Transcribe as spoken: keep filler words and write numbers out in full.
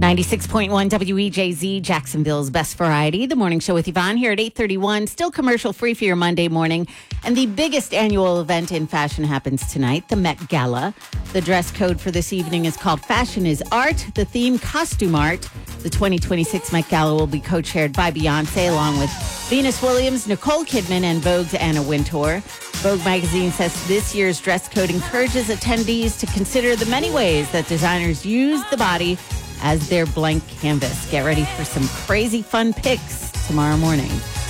ninety-six point one W E J Z, Jacksonville's best variety. The morning show with Yvonne here at eight thirty-one. Still commercial free for your Monday morning. And the biggest annual event in fashion happens tonight, the Met Gala. The dress code for this evening is called Fashion is Art. The theme, Costume Art. The twenty twenty-six Met Gala will be co-chaired by Beyonce along with Venus Williams, Nicole Kidman, and Vogue's Anna Wintour. Vogue magazine says this year's dress code encourages attendees to consider the many ways that designers use the body as their blank canvas. Get ready for some crazy fun pics tomorrow morning.